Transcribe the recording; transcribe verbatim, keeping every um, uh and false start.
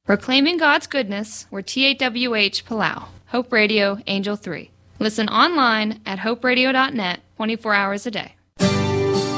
Proclaiming God's goodness, we're T A W H Palau, Hope Radio, Angel three. Listen online at hope radio dot net twenty-four hours a day.